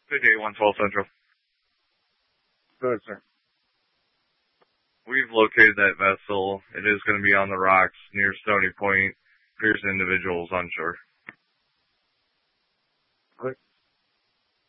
Good day, 112 Central. Good, sir. We've located that vessel. It is going to be on the rocks near Stony Point. Appears individuals onshore.